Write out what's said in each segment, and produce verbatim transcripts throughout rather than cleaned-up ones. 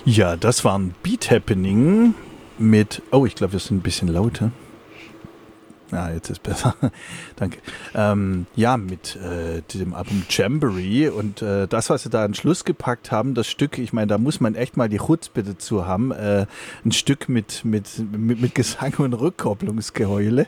Ja, das war ein Beat Happening mit, oh, ich glaube, wir sind ein bisschen lauter. Ah, jetzt ist besser. Danke. Ähm, ja, mit äh, dem Album Jamboree und äh, das, was sie da an Schluss gepackt haben, das Stück, ich meine, da muss man echt mal die Chutzpe dazu haben, äh, ein Stück mit, mit, mit, mit Gesang und Rückkopplungsgeheule.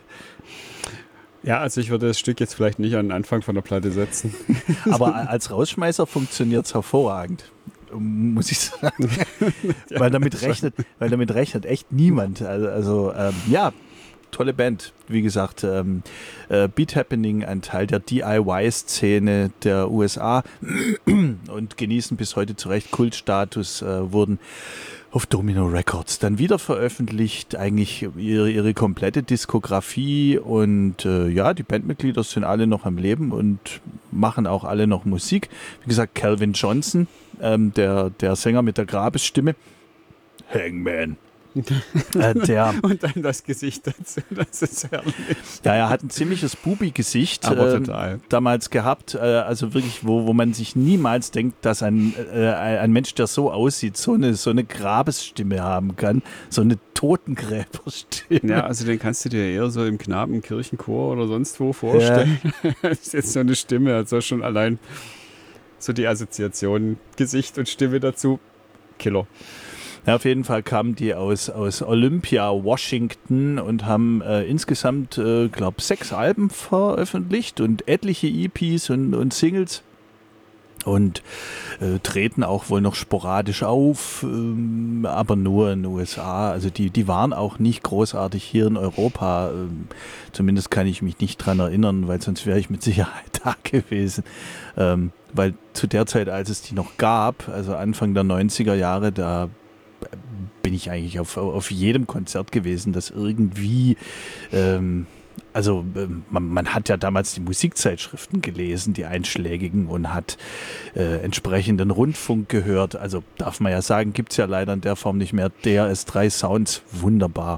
Ja, also ich würde das Stück jetzt vielleicht nicht an den Anfang von der Platte setzen. Aber als Rausschmeißer funktioniert es hervorragend, muss ich sagen. ja, weil, damit rechnet, weil damit rechnet echt niemand. Also, also ähm, ja, tolle Band. Wie gesagt, ähm, äh, Beat Happening, ein Teil der D I Y-Szene der U S A und genießen bis heute zu Recht Kultstatus, äh, wurden auf Domino Records dann wieder veröffentlicht, eigentlich ihre, ihre komplette Diskografie und äh, ja, die Bandmitglieder sind alle noch am Leben und machen auch alle noch Musik. Wie gesagt, Calvin Johnson, ähm, der, der Sänger mit der Grabesstimme, Hangman. äh, der, und dann das Gesicht dazu, das ist herrlich. Ja, er hat ein ziemliches Bubi-Gesicht äh, damals gehabt, äh, also wirklich, wo, wo man sich niemals denkt, dass ein, äh, ein Mensch, der so aussieht, so eine, so eine Grabesstimme haben kann, so eine Totengräberstimme. Ja, also den kannst du dir eher so im Knabenkirchenchor oder sonst wo vorstellen. Ja. Das ist jetzt so eine Stimme, also schon allein so die Assoziation, Gesicht und Stimme dazu, Killer. Ja, auf jeden Fall kamen die aus, aus Olympia, Washington und haben äh, insgesamt, äh, glaube ich, sechs Alben veröffentlicht und etliche E Ps und, und Singles und äh, treten auch wohl noch sporadisch auf, ähm, aber nur in den U S A. Also die, die waren auch nicht großartig hier in Europa. Ähm, zumindest kann ich mich nicht dran erinnern, weil sonst wäre ich mit Sicherheit da gewesen. Ähm, weil zu der Zeit, als es die noch gab, also Anfang der neunziger Jahre, da bin ich eigentlich auf, auf jedem Konzert gewesen, das irgendwie, ähm, also ähm, man, man hat ja damals die Musikzeitschriften gelesen, die einschlägigen, und hat äh, entsprechenden Rundfunk gehört. Also darf man ja sagen, gibt es ja leider in der Form nicht mehr. D R S drei Sounds, wunderbar.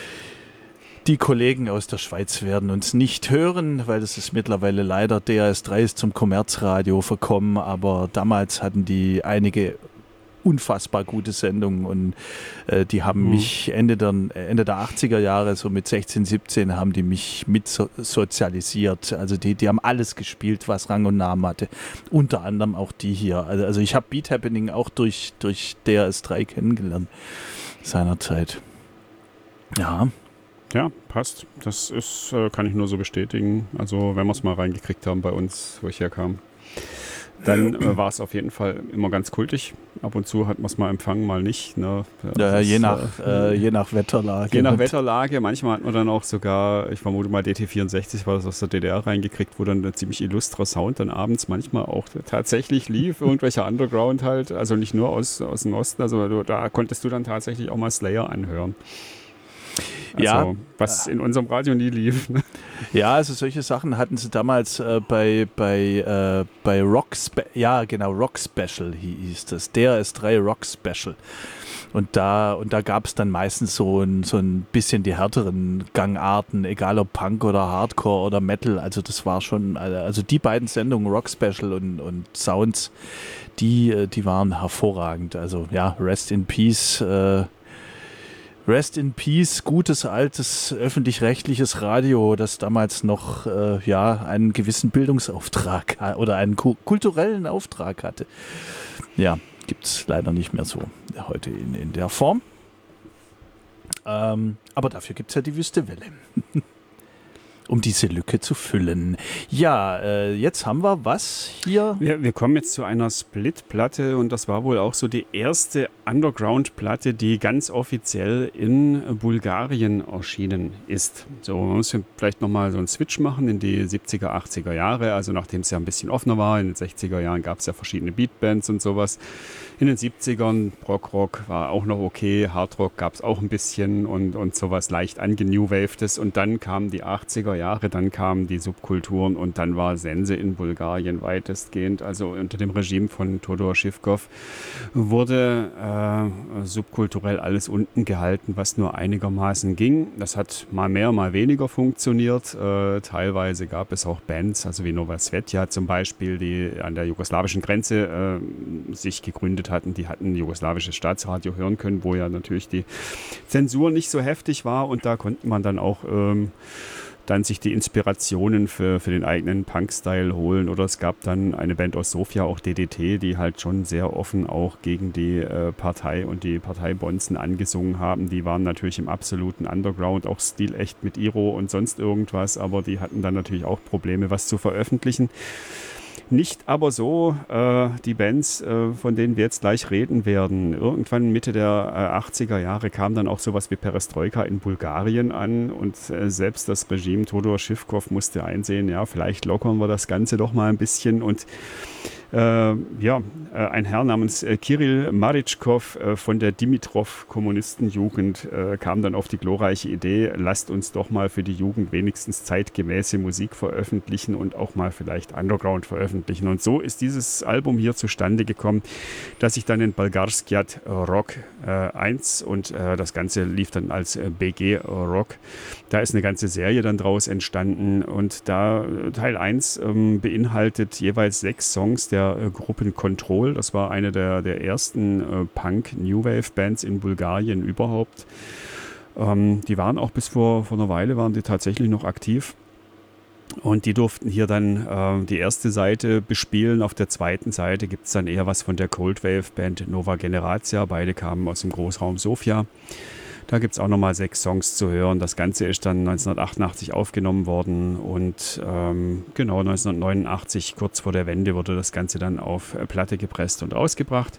Die Kollegen aus der Schweiz werden uns nicht hören, weil das ist mittlerweile leider, D R S drei ist zum Kommerzradio verkommen, aber damals hatten die einige unfassbar gute Sendungen und äh, die haben mhm. mich Ende der, Ende der achtziger Jahre, so mit sechzehn, siebzehn, haben die mich mit so, sozialisiert. Also die, die haben alles gespielt, was Rang und Namen hatte. Unter anderem auch die hier. Also, also ich habe Beat Happening auch durch, durch D R S drei kennengelernt seinerzeit. Ja. Ja, passt. Das ist, äh, kann ich nur so bestätigen. Also wenn wir es mal reingekriegt haben bei uns, wo ich herkam, dann äh, war es auf jeden Fall immer ganz kultig. Ab und zu hat man es mal empfangen, mal nicht. Ne? Ja, das, je, nach, äh, je nach Wetterlage. Je nach Wetterlage. Manchmal hat man dann auch sogar, ich vermute mal D T vierundsechzig war das aus der D D R reingekriegt, wo dann ein ziemlich illustrer Sound dann abends manchmal auch tatsächlich lief. Irgendwelcher Underground halt. Also nicht nur aus, aus dem Osten. Also da konntest du dann tatsächlich auch mal Slayer anhören. Also, ja, was in unserem Radio nie lief. Ne? Ja, also solche Sachen hatten sie damals äh, bei, bei, äh, bei Rock, Spe- ja genau, Rock Special hieß das, D R S drei Rock Special. Und da, und da gab es dann meistens so ein, so ein bisschen die härteren Gangarten, egal ob Punk oder Hardcore oder Metal. Also das war schon, also die beiden Sendungen, Rock Special und, und Sounds, die, die waren hervorragend. Also ja, Rest in Peace, äh, Rest in Peace, gutes, altes, öffentlich-rechtliches Radio, das damals noch äh, ja, einen gewissen Bildungsauftrag oder einen ku- kulturellen Auftrag hatte. Ja, gibt es leider nicht mehr so heute in, in der Form. Ähm, aber dafür gibt es ja die Wüste Welle. Um diese Lücke zu füllen. Ja, äh, jetzt haben wir was hier? Wir, wir kommen jetzt zu einer Split-Platte und das war wohl auch so die erste Underground-Platte, die ganz offiziell in Bulgarien erschienen ist. So, man muss vielleicht nochmal so einen Switch machen in die siebziger, achtziger Jahre, also nachdem es ja ein bisschen offener war. In den sechziger Jahren gab es ja verschiedene Beatbands und sowas. In den siebzigern, Prog-Rock war auch noch okay, Hardrock gab es auch ein bisschen und, und sowas leicht angenewavtes. Und dann kamen die achtziger Jahre, dann kamen die Subkulturen und dann war Sense in Bulgarien weitestgehend, also unter dem Regime von Todor Schifkov wurde äh, subkulturell alles unten gehalten, was nur einigermaßen ging. Das hat mal mehr, mal weniger funktioniert. Äh, teilweise gab es auch Bands, also wie Nova Svetja zum Beispiel, die an der jugoslawischen Grenze äh, sich gegründet hatten. Die hatten jugoslawisches Staatsradio hören können, wo ja natürlich die Zensur nicht so heftig war und da konnte man dann auch ähm, dann sich die Inspirationen für, für den eigenen Punk-Style holen. Oder es gab dann eine Band aus Sofia, auch D D T, die halt schon sehr offen auch gegen die äh, Partei und die Parteibonzen angesungen haben. Die waren natürlich im absoluten Underground, auch stilecht mit Iro und sonst irgendwas, aber die hatten dann natürlich auch Probleme, was zu veröffentlichen. Nicht aber so äh, die Bands, äh, von denen wir jetzt gleich reden werden. Irgendwann Mitte der äh, achtziger Jahre kam dann auch sowas wie Perestroika in Bulgarien an und äh, selbst das Regime Todor Schifkov musste einsehen, ja, vielleicht lockern wir das Ganze doch mal ein bisschen und Äh, ja, äh, ein Herr namens äh, Kirill Maritschkov äh, von der Dimitrov-Kommunistenjugend äh, kam dann auf die glorreiche Idee, lasst uns doch mal für die Jugend wenigstens zeitgemäße Musik veröffentlichen und auch mal vielleicht Underground veröffentlichen. Und so ist dieses Album hier zustande gekommen, das sich dann in Balgarskiat Rock äh, eins und äh, das Ganze lief dann als äh, B G Rock. Da ist eine ganze Serie dann draus entstanden und da Teil eins ähm, beinhaltet jeweils sechs Songs der äh, Gruppen Control. Das war eine der, der ersten äh, Punk-New-Wave-Bands in Bulgarien überhaupt. Ähm, die waren auch bis vor, vor einer Weile waren die tatsächlich noch aktiv. Und die durften hier dann äh, die erste Seite bespielen. Auf der zweiten Seite gibt es dann eher was von der Cold-Wave-Band Nova Generatia. Beide kamen aus dem Großraum Sofia. Da gibt es auch nochmal sechs Songs zu hören. Das Ganze ist dann neunzehnhundertachtundachtzig aufgenommen worden und ähm, genau neunzehnhundertneunundachtzig, kurz vor der Wende, wurde das Ganze dann auf Platte gepresst und ausgebracht.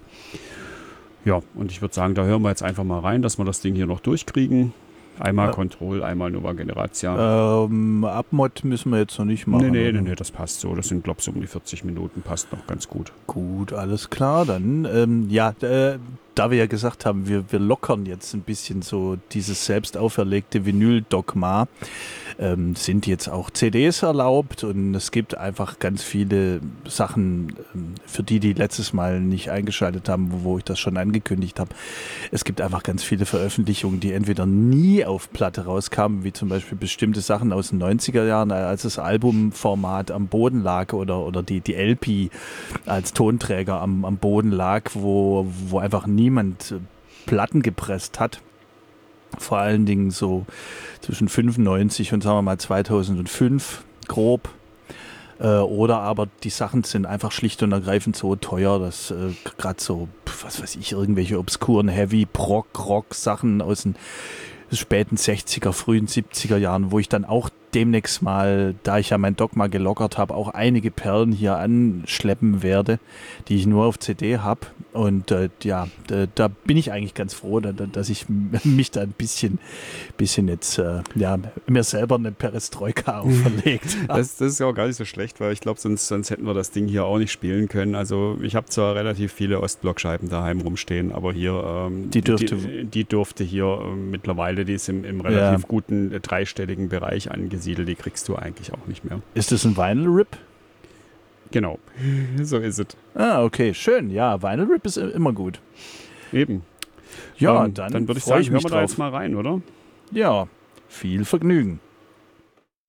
Ja, und ich würde sagen, da hören wir jetzt einfach mal rein, dass wir das Ding hier noch durchkriegen. Einmal ja. Control, einmal Nova Generatia. Ähm, Abmod müssen wir jetzt noch nicht machen. Nee, nee, nee, nee, das passt so. Das sind, glaube ich, so um die vierzig Minuten, passt noch ganz gut. Gut, alles klar. Dann, ähm, ja, äh, da wir ja gesagt haben, wir, wir lockern jetzt ein bisschen so dieses selbst auferlegte Vinyl-Dogma, ähm, sind jetzt auch C Ds erlaubt und es gibt einfach ganz viele Sachen, ähm, für die, die letztes Mal nicht eingeschaltet haben, wo, wo ich das schon angekündigt habe. Es gibt einfach ganz viele Veröffentlichungen, die entweder nie auf Platte rauskamen, wie zum Beispiel bestimmte Sachen aus den neunziger Jahren, als das Albumformat am Boden lag oder, oder die, die L P als Tonträger am, am Boden lag, wo, wo einfach niemand Platten gepresst hat. Vor allen Dingen so zwischen fünfundneunzig und sagen wir mal zweitausendfünf grob. Äh, oder aber die Sachen sind einfach schlicht und ergreifend so teuer, dass äh, gerade so, was weiß ich, irgendwelche obskuren Heavy-Prog-Rock-Sachen aus den späten sechziger, frühen siebziger Jahren, wo ich dann auch demnächst mal, da ich ja mein Dogma gelockert habe, auch einige Perlen hier anschleppen werde, die ich nur auf C D habe. Und äh, ja, da, da bin ich eigentlich ganz froh, da, dass ich mich da ein bisschen, bisschen jetzt, äh, ja, mir selber eine Perestroika auferlegt habe. Das, das ist ja auch gar nicht so schlecht, weil ich glaube, sonst, sonst hätten wir das Ding hier auch nicht spielen können. Also ich habe zwar relativ viele Ostblockscheiben daheim rumstehen, aber hier, ähm, die, dürfte die, die dürfte hier äh, mittlerweile, die ist im, im relativ ja. guten äh, dreistelligen Bereich angesiedelt. Die kriegst du eigentlich auch nicht mehr. Ist das ein Vinyl-Rip? Genau, so ist es. Ah, okay, schön. Ja, Vinyl-Rip ist immer gut. Eben. Ja, ähm, dann, dann würde ich sagen, ich hören wir da jetzt mal rein, oder? Ja, viel Vergnügen.